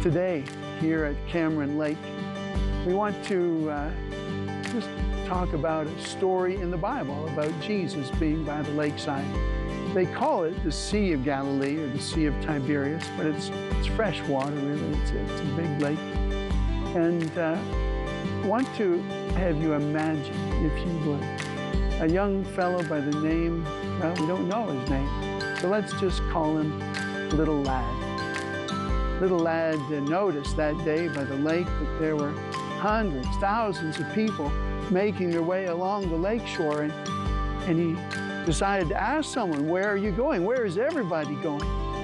Today, here at Cameron Lake, we want to just talk about a story in the Bible about Jesus being by the lakeside. They call it the Sea of Galilee or the Sea of Tiberias, but it's fresh water, really. It's a big lake. And I want to have you imagine, if you would, a young fellow by the name, well, we don't know his name, so let's just call him Little Lad. Little Lad noticed that day by the lake that there were hundreds, thousands of people making their way along the lakeshore, and he decided to ask someone, "Where are you going? Where is everybody going?"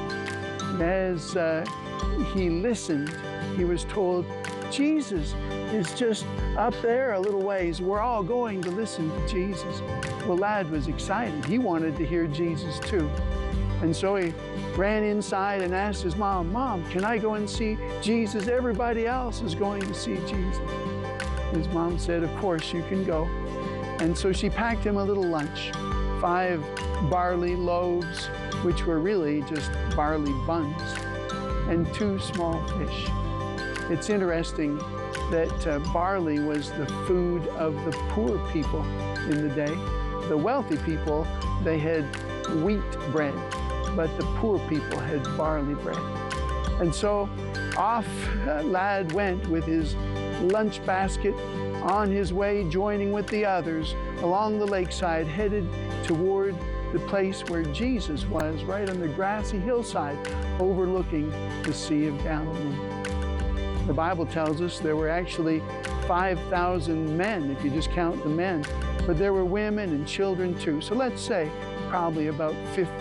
And as he listened, he was told, "Jesus is just up there a little ways. We're all going to listen to Jesus." Well, Lad was excited. He wanted to hear Jesus too. And so he ran inside and asked his mom, "Mom, can I go and see Jesus? Everybody else is going to see Jesus." His mom said, "Of course you can go." And so she packed him a little lunch, 5 barley loaves, which were really just barley buns, and 2 small fish. It's interesting that barley was the food of the poor people in the day. The wealthy people, they had wheat bread, but the poor people had barley bread. And so off Lad went with his lunch basket on his way, joining with the others along the lakeside, headed toward the place where Jesus was, right on the grassy hillside overlooking the Sea of Galilee. The Bible tells us there were actually 5,000 men, if you just count the men, but there were women and children too. So let's say probably about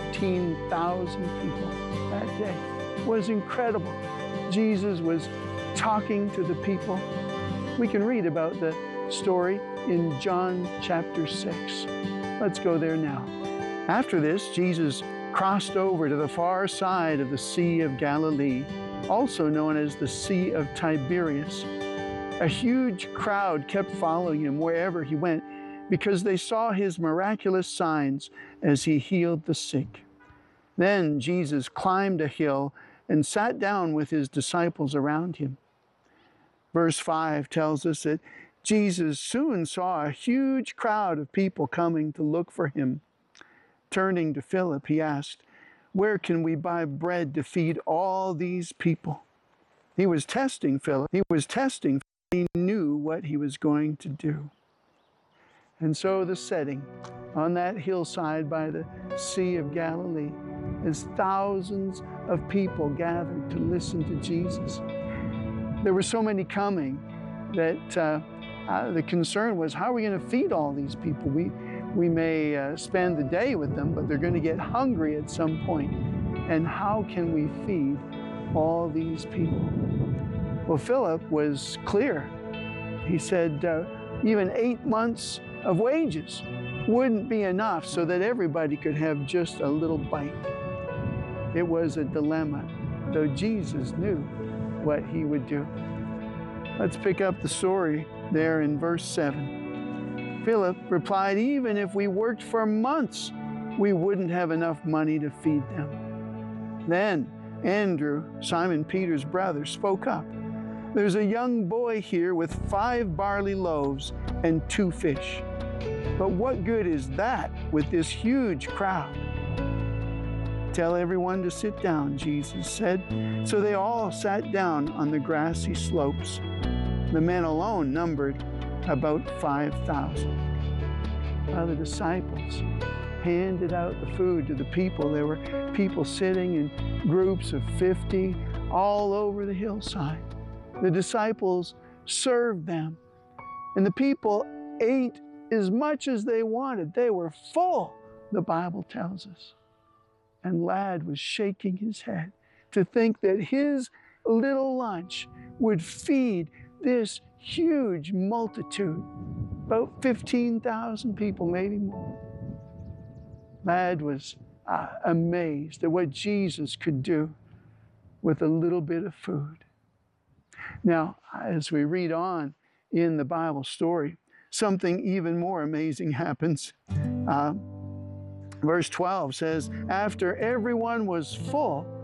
15,000 people that day. It was incredible. Jesus was talking to the people. We can read about the story in John chapter 6. Let's go there now. After this, Jesus crossed over to the far side of the Sea of Galilee, also known as the Sea of Tiberias. A huge crowd kept following him wherever he went because they saw his miraculous signs as he healed the sick. Then Jesus climbed a hill and sat down with his disciples around him. Verse 5 tells us that Jesus soon saw a huge crowd of people coming to look for him. Turning to Philip, he asked, "Where can we buy bread to feed all these people?" He was testing Philip. He knew what he was going to do. And so the setting on that hillside by the Sea of Galilee, as thousands of people gathered to listen to Jesus. There were so many coming that the concern was, how are we going to feed all these people? We may spend the day with them, but they're going to get hungry at some point. And how can we feed all these people? Well, Philip was clear. He said even 8 months of wages wouldn't be enough so that everybody could have just a little bite. It was a dilemma, though Jesus knew what he would do. Let's pick up the story there in verse 7. Philip replied, "Even if we worked for months, we wouldn't have enough money to feed them." Then Andrew, Simon Peter's brother, spoke up. "There's a young boy here with 5 barley loaves and 2 fish. But what good is that with this huge crowd?" "Tell everyone to sit down," Jesus said. So they all sat down on the grassy slopes. The men alone numbered about 5,000. While the disciples handed out the food to the people, there were people sitting in groups of 50 all over the hillside. The disciples served them, and the people ate as much as they wanted. They were full, the Bible tells us. And Lad was shaking his head to think that his little lunch would feed this huge multitude, about 15,000 people, maybe more. Lad was amazed at what Jesus could do with a little bit of food. Now, as we read on in the Bible story, something even more amazing happens. Verse 12 says, "After everyone was full,